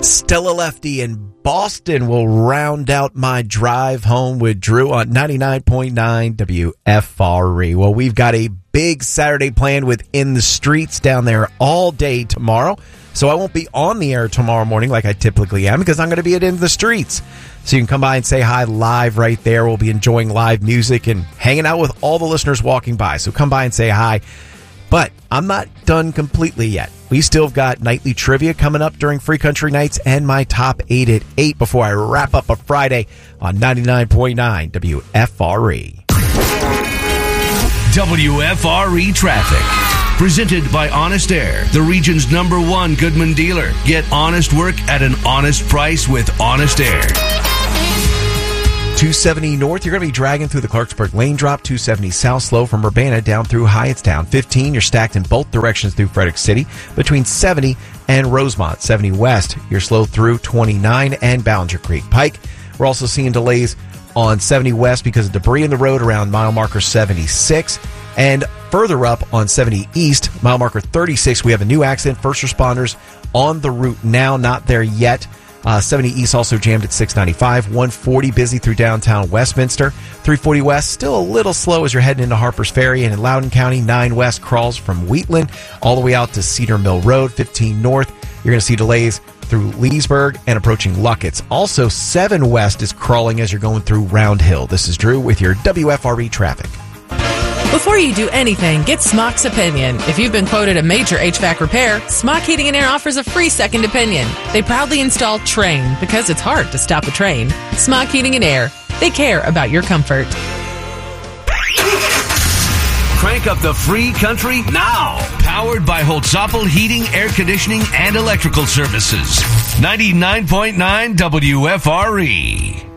Stella Lefty in Boston will round out my drive home with Drew on 99.9 WFRE. Well, we've got a big Saturday planned with In the Streets down there all day tomorrow. So I won't be on the air tomorrow morning like I typically am because I'm going to be at In the Streets. So you can come by and say hi live right there. We'll be enjoying live music and hanging out with all the listeners walking by. So come by and say hi. But I'm not done completely yet. We still have got nightly trivia coming up during Free Country Nights and my top 8 at 8 before I wrap up a Friday on 99.9 WFRE. WFRE Traffic. Presented by Honest Air, the region's #1 Goodman dealer. Get honest work at an honest price with Honest Air. 270 north, you're going to be dragging through the Clarksburg lane drop. 270 south, slow from Urbana down through Hyattstown. 15, you're stacked in both directions through Frederick City. Between 70 and Rosemont. 70 west, you're slow through 29 and Ballinger Creek Pike. We're also seeing delays on 70 west because of debris in the road around mile marker 76. And further up on 70 east, mile marker 36, we have a new accident. First responders on the route now, not there yet. 70 East also jammed at 695. 140 busy through downtown Westminster. 340 West still a little slow as you're heading into Harpers Ferry. And in Loudoun County, 9 West crawls from Wheatland all the way out to Cedar Mill Road. 15 North, you're going to see delays through Leesburg and approaching Luckett's. Also, 7 West is crawling as you're going through Round Hill. This is Drew with your WFRE traffic. Before you do anything, get Smock's opinion. If you've been quoted a major HVAC repair, Smock Heating and Air offers a free second opinion. They proudly install Train because it's hard to stop a train. Smock Heating and Air. They care about your comfort. Crank up the free country now. Powered by Holtzapfel Heating, Air Conditioning, and Electrical Services. 99.9 WFRE.